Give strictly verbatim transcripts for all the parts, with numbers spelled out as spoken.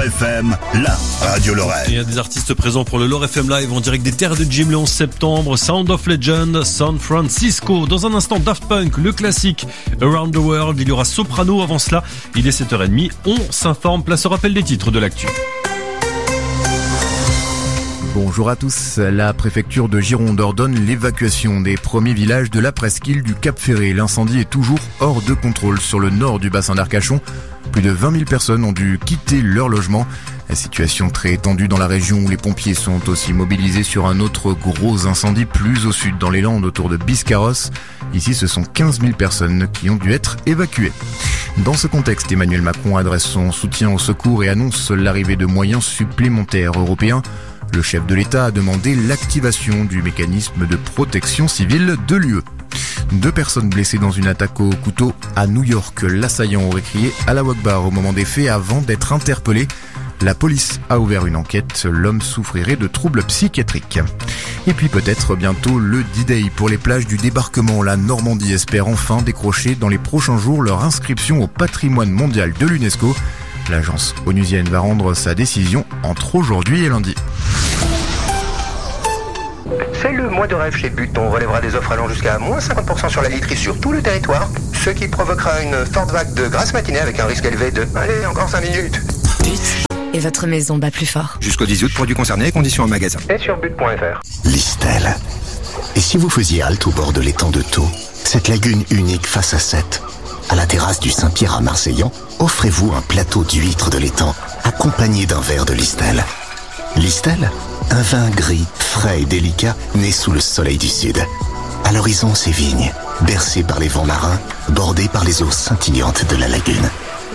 F M, la radio Lorraine. Il y a des artistes présents pour le Lore F M Live en direct des terres de Jim le onze septembre. Sound of Legend, San Francisco. Dans un instant, Daft Punk, le classique Around the World. Il y aura Soprano avant cela. Il est sept heures trente. On s'informe. Place au rappel des titres de l'actu. Bonjour à tous. La préfecture de Gironde ordonne l'évacuation des premiers villages de la presqu'île du Cap Ferré. L'incendie est toujours hors de contrôle sur le nord du bassin d'Arcachon. Plus de vingt mille personnes ont dû quitter leur logement. La situation très tendue dans la région où les pompiers sont aussi mobilisés sur un autre gros incendie plus au sud dans les Landes autour de Biscarrosse. Ici, ce sont quinze mille personnes qui ont dû être évacuées. Dans ce contexte, Emmanuel Macron adresse son soutien au secours et annonce l'arrivée de moyens supplémentaires européens. Le chef de l'État a demandé l'activation du mécanisme de protection civile de l'U E. Deux personnes blessées dans une attaque au couteau à New York. L'assaillant aurait crié Allah Akbar au moment des faits avant d'être interpellé. La police a ouvert une enquête. L'homme souffrirait de troubles psychiatriques. Et puis peut-être bientôt le D-Day pour les plages du débarquement. La Normandie espère enfin décrocher dans les prochains jours leur inscription au patrimoine mondial de l'UNESCO. L'agence onusienne va rendre sa décision entre aujourd'hui et lundi. C'est le mois de rêve chez But. On relèvera des offres allant jusqu'à moins cinquante pour cent sur la literie sur tout le territoire, ce qui provoquera une forte vague de grasse matinée avec un risque élevé de... Allez, encore cinq minutes. But. Et votre maison bat plus fort. Jusqu'au dix août, produits concernés et conditions en magasin. Et sur but point F R. Listel. Et si vous faisiez halte au bord de l'étang de Thau, cette lagune unique face à Sète, à la terrasse du Saint-Pierre à Marseillan, offrez-vous un plateau d'huîtres de l'étang accompagné d'un verre de Listel. Listel, un vin gris, frais et délicat, né sous le soleil du sud. À l'horizon, ces vignes, bercées par les vents marins, bordées par les eaux scintillantes de la lagune.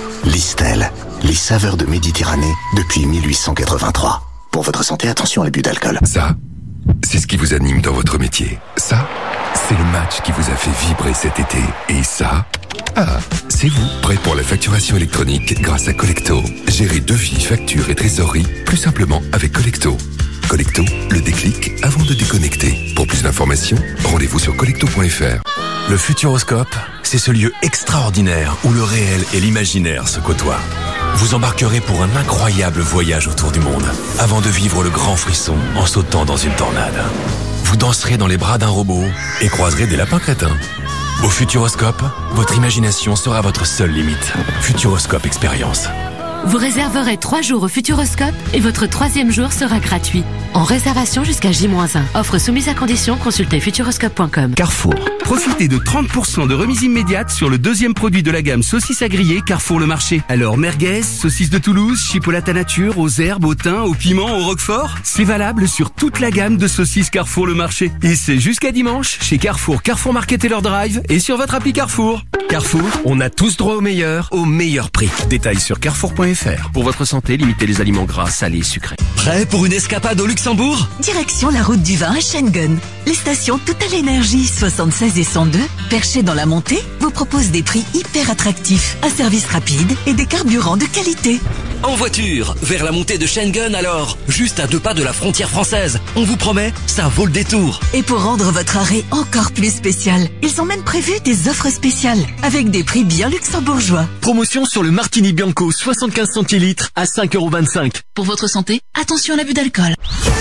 Listel, les saveurs de Méditerranée depuis mille huit cent quatre-vingt-trois. Pour votre santé, attention à l'abus d'alcool. Ça, c'est ce qui vous anime dans votre métier. Ça, c'est le match qui vous a fait vibrer cet été. Et ça, ah, c'est vous, prêt pour la facturation électronique grâce à Collecto. Gérez devis, factures et trésorerie plus simplement avec Collecto. Collecto, le déclic avant de déconnecter. Pour plus d'informations, rendez-vous sur collecto point F R. Le Futuroscope, c'est ce lieu extraordinaire où le réel et l'imaginaire se côtoient. Vous embarquerez pour un incroyable voyage autour du monde, avant de vivre le grand frisson en sautant dans une tornade. Vous danserez dans les bras d'un robot et croiserez des lapins crétins. Au Futuroscope, votre imagination sera votre seule limite. Futuroscope Expérience. Vous réserverez trois jours au Futuroscope et votre troisième jour sera gratuit. En réservation jusqu'à J moins un. Offre soumise à condition, consultez futuroscope point com. Carrefour. Profitez de trente pour cent de remise immédiate sur le deuxième produit de la gamme saucisses à griller Carrefour Le Marché. Alors merguez, saucisses de Toulouse, chipolata nature, aux herbes, au thym, au piment, au roquefort. C'est valable sur toute la gamme de saucisses Carrefour Le Marché. Et c'est jusqu'à dimanche chez Carrefour, Carrefour Market et leur drive et sur votre appli Carrefour. Carrefour, on a tous droit au meilleur, au meilleur prix. Détails sur carrefour point F R. Pour votre santé, limitez les aliments gras, salés et sucrés. Prêt pour une escapade au Luxembourg ? Direction la route du vin à Schengen. Les stations Total Énergie soixante-seize et cent deux, perchées dans la montée, vous proposent des prix hyper attractifs, un service rapide et des carburants de qualité. En voiture, vers la montée de Schengen alors, juste à deux pas de la frontière française. On vous promet, ça vaut le détour. Et pour rendre votre arrêt encore plus spécial, ils ont même prévu des offres spéciales, avec des prix bien luxembourgeois. Promotion sur le Martini Bianco soixante-quinze centilitres à cinq euros vingt-cinq. Pour votre santé, attention à l'abus d'alcool.